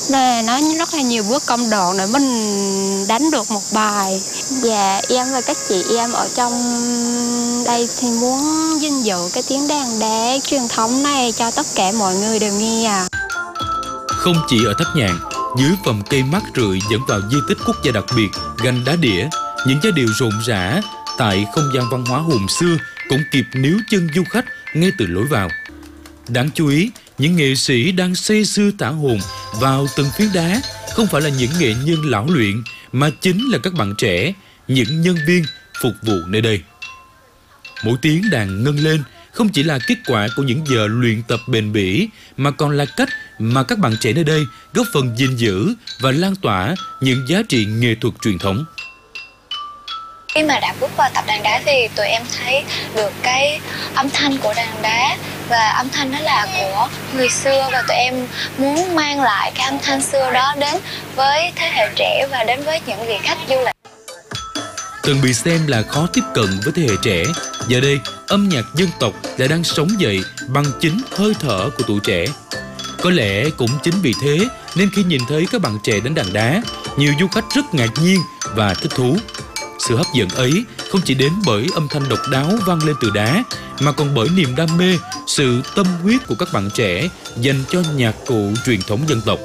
nè, nó rất là nhiều bước công đoạn để mình đánh được một bài. Dạ, em và các chị em ở trong đây thì muốn gìn giữ cái tiếng đàn đá truyền thống này cho tất cả mọi người đều nghe à. Không chỉ ở Tháp Nhạn, dưới vòng cây mát rượi dẫn vào di tích quốc gia đặc biệt Gành Đá Đĩa, những giai điệu rộn rã tại không gian văn hóa hồn xưa cũng kịp níu chân du khách ngay từ lối vào. Đáng chú ý, những nghệ sĩ đang say sưa tả hồn vào từng phiến đá không phải là những nghệ nhân lão luyện, mà chính là các bạn trẻ, những nhân viên phục vụ nơi đây. Mỗi tiếng đàn ngân lên không chỉ là kết quả của những giờ luyện tập bền bỉ, mà còn là cách mà các bạn trẻ nơi đây góp phần gìn giữ và lan tỏa những giá trị nghệ thuật truyền thống. Khi mà đã bước vào tập đàn đá thì tụi em thấy được cái âm thanh của đàn đá, và âm thanh đó là của người xưa, và tụi em muốn mang lại cái âm thanh xưa đó đến với thế hệ trẻ và đến với những vị khách du lịch. Từng bị xem là khó tiếp cận với thế hệ trẻ, giờ đây âm nhạc dân tộc lại đang sống dậy bằng chính hơi thở của tuổi trẻ. Có lẽ cũng chính vì thế nên khi nhìn thấy các bạn trẻ đánh đàn đá, nhiều du khách rất ngạc nhiên và thích thú. Sự hấp dẫn ấy không chỉ đến bởi âm thanh độc đáo vang lên từ đá, mà còn bởi niềm đam mê, sự tâm huyết của các bạn trẻ dành cho nhạc cụ truyền thống dân tộc.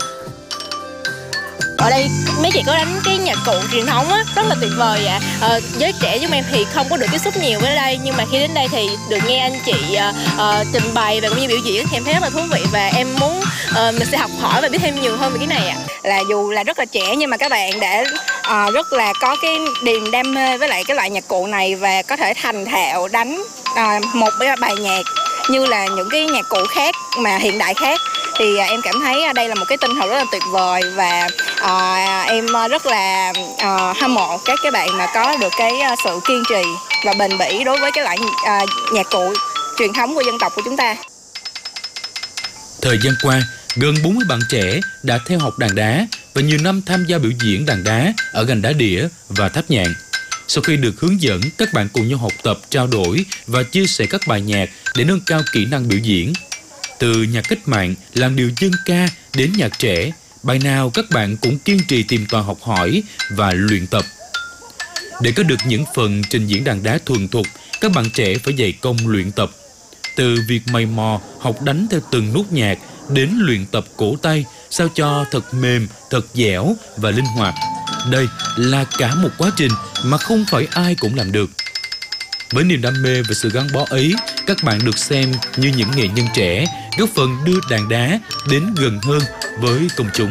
Ở đây mấy chị có đánh cái nhạc cụ truyền thống á, rất là tuyệt vời ạ. Giới trẻ chúng em thì không có được tiếp xúc nhiều với đây, nhưng mà khi đến đây thì được nghe anh chị trình bày và cũng như biểu diễn thì em thấy rất là thú vị, và em muốn mình sẽ học hỏi và biết thêm nhiều hơn về cái này ạ. Là dù là rất là trẻ nhưng mà các bạn đã rất là có cái niềm đam mê với lại cái loại nhạc cụ này, và có thể thành thạo đánh một bài nhạc như là những cái nhạc cụ khác mà hiện đại khác. Thì em cảm thấy đây là một cái tinh thần rất là tuyệt vời, và em rất là hâm mộ các bạn mà có được cái sự kiên trì và bền bỉ đối với cái loại nhạc cụ truyền thống của dân tộc của chúng ta. Thời gian qua, gần 40 bạn trẻ đã theo học đàn đá và nhiều năm tham gia biểu diễn đàn đá ở Gành Đá Đĩa và Tháp Nhạn. Sau khi được hướng dẫn, các bạn cùng nhau học tập, trao đổi và chia sẻ các bài nhạc để nâng cao kỹ năng biểu diễn. Từ nhạc cách mạng, làn điệu dân ca đến nhạc trẻ, bài nào các bạn cũng kiên trì tìm tòi học hỏi và luyện tập. Để có được những phần trình diễn đàn đá thuần thục, các bạn trẻ phải dày công luyện tập. Từ việc mày mò, học đánh theo từng nốt nhạc đến luyện tập cổ tay sao cho thật mềm, thật dẻo và linh hoạt. Đây là cả một quá trình mà không phải ai cũng làm được. Với niềm đam mê và sự gắn bó ấy, các bạn được xem như những nghệ nhân trẻ góp phần đưa đàn đá đến gần hơn với công chúng.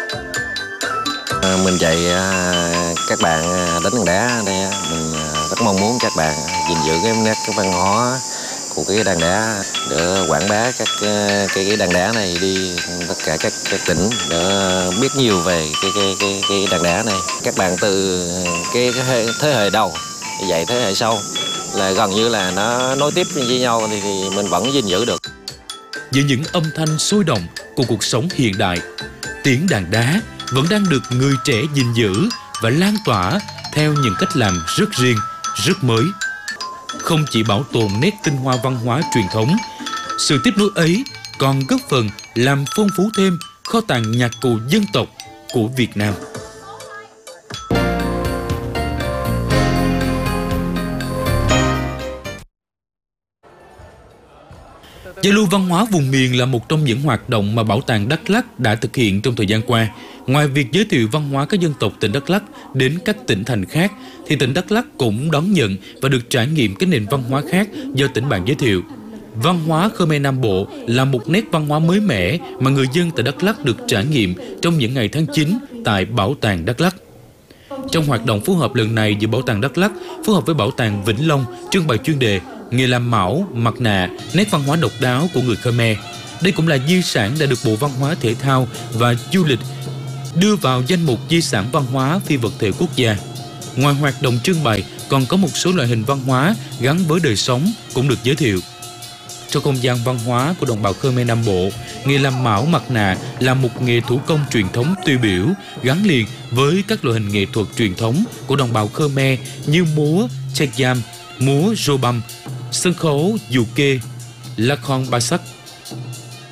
Mình dạy các bạn đánh đàn đá đây, mình rất mong muốn các bạn gìn giữ cái nét cái văn hóa của cái đàn đá để quảng bá cái đàn đá này đi tất cả các tỉnh để biết nhiều về cái đàn đá này. Các bạn từ cái thế hệ đầu dạy thế hệ sau là gần như là nó nối tiếp với nhau thì mình vẫn gìn giữ được. Giữa những âm thanh sôi động của cuộc sống hiện đại, tiếng đàn đá vẫn đang được người trẻ gìn giữ và lan tỏa theo những cách làm rất riêng, rất mới. Không chỉ bảo tồn nét tinh hoa văn hóa truyền thống, sự tiếp nối ấy còn góp phần làm phong phú thêm kho tàng nhạc cụ dân tộc của Việt Nam. Giao lưu văn hóa vùng miền là một trong những hoạt động mà Bảo tàng Đắk Lắk đã thực hiện trong thời gian qua. Ngoài việc giới thiệu văn hóa các dân tộc tỉnh Đắk Lắk đến các tỉnh thành khác, thì tỉnh Đắk Lắk cũng đón nhận và được trải nghiệm các nền văn hóa khác do tỉnh bạn giới thiệu. Văn hóa Khmer Nam Bộ là một nét văn hóa mới mẻ mà người dân tại Đắk Lắk được trải nghiệm trong những ngày tháng 9 tại Bảo tàng Đắk Lắk. Trong hoạt động phối hợp lần này giữa Bảo tàng Đắk Lắk phối hợp với Bảo tàng Vĩnh Long trưng bày chuyên đề nghề làm mão, mặt nạ, nét văn hóa độc đáo của người Khmer. Đây cũng là di sản đã được Bộ Văn hóa Thể thao và Du lịch đưa vào danh mục di sản văn hóa phi vật thể quốc gia. Ngoài hoạt động trưng bày, còn có một số loại hình văn hóa gắn với đời sống cũng được giới thiệu. Trong không gian văn hóa của đồng bào Khmer Nam Bộ, nghề làm mão mặt nạ là một nghề thủ công truyền thống tiêu biểu gắn liền với các loại hình nghệ thuật truyền thống của đồng bào Khmer như múa Chayam, múa Robam, sân khấu dù kê, la khon ba sắc.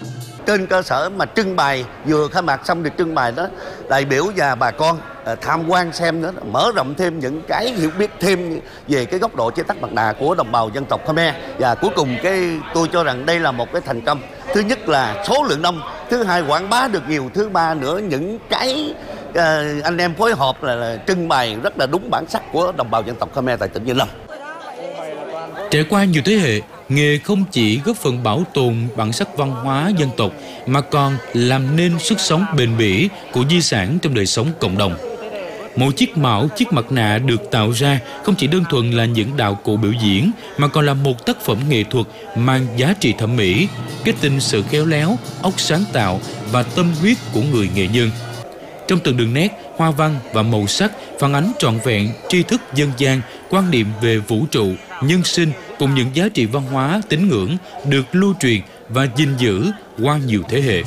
trên cơ sở mà trưng bày, vừa khai mạc xong được trưng bày đó, đại biểu và bà con tham quan xem nữa, mở rộng thêm những cái hiểu biết thêm về cái góc độ chế tác mặt nạ của đồng bào dân tộc Khmer. Và cuối cùng tôi cho rằng đây là một cái thành công. Thứ nhất là số lượng đông, thứ hai quảng bá được nhiều, thứ ba nữa những cái anh em phối hợp là trưng bày rất là đúng bản sắc của đồng bào dân tộc Khmer tại tỉnh Vĩnh Long. Trải qua nhiều thế hệ, nghề không chỉ góp phần bảo tồn bản sắc văn hóa dân tộc mà còn làm nên sức sống bền bỉ của di sản trong đời sống cộng đồng. Mỗi chiếc mão, chiếc mặt nạ được tạo ra không chỉ đơn thuần là những đạo cụ biểu diễn mà còn là một tác phẩm nghệ thuật mang giá trị thẩm mỹ, kết tinh sự khéo léo, óc sáng tạo và tâm huyết của người nghệ nhân. Trong từng đường nét, hoa văn và màu sắc phản ánh trọn vẹn tri thức dân gian, quan niệm về vũ trụ, nhân sinh cùng những giá trị văn hóa, tín ngưỡng được lưu truyền và gìn giữ qua nhiều thế hệ.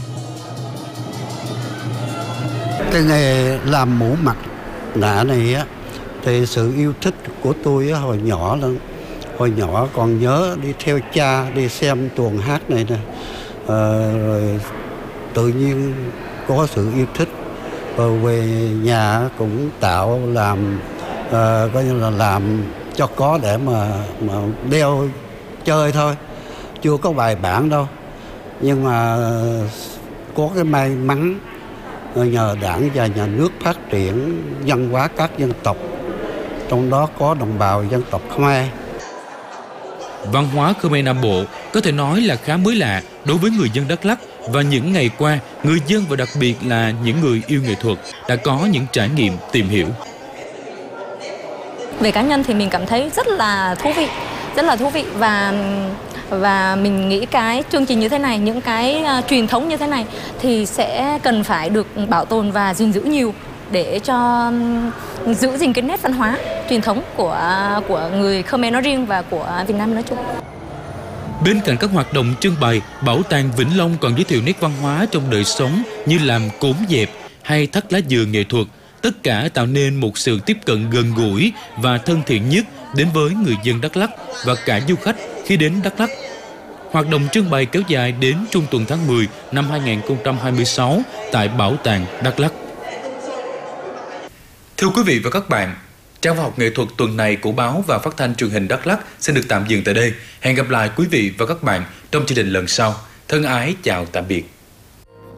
Cái nghề làm mũ mặt nạ này á, thì sự yêu thích của tôi á, hồi nhỏ lắm. Hồi nhỏ còn nhớ đi theo cha đi xem tuồng hát này nè, rồi tự nhiên có sự yêu thích. Rồi về nhà cũng tạo làm, coi như là làm cho có để mà đeo chơi thôi, chưa có bài bản đâu. Nhưng mà có cái may mắn nhờ Đảng và Nhà nước phát triển văn hóa các dân tộc, trong đó có đồng bào dân tộc Khmer. Văn hóa Khmer Nam Bộ có thể nói là khá mới lạ đối với người dân Đắk Lắk, và những ngày qua, người dân và đặc biệt là những người yêu nghệ thuật đã có những trải nghiệm tìm hiểu. Về cá nhân thì mình cảm thấy rất là thú vị và mình nghĩ cái chương trình như thế này, những cái truyền thống như thế này thì sẽ cần phải được bảo tồn và gìn giữ nhiều để cho giữ gìn cái nét văn hóa truyền thống của người Khmer nói riêng và của Việt Nam nói chung. Bên cạnh các hoạt động trưng bày, Bảo tàng Vĩnh Long còn giới thiệu nét văn hóa trong đời sống như làm cốm dẹp hay thắt lá dừa nghệ thuật, tất cả tạo nên một sự tiếp cận gần gũi và thân thiện nhất đến với người dân Đắk Lắk và cả du khách khi đến Đắk Lắk. Hoạt động trưng bày kéo dài đến trung tuần tháng 10 năm 2026 tại Bảo tàng Đắk Lắk. Thưa quý vị và các bạn, trang văn học nghệ thuật tuần này của báo và phát thanh truyền hình Đắk Lắk xin được tạm dừng tại đây. Hẹn gặp lại quý vị và các bạn trong chương trình lần sau. Thân ái chào tạm biệt.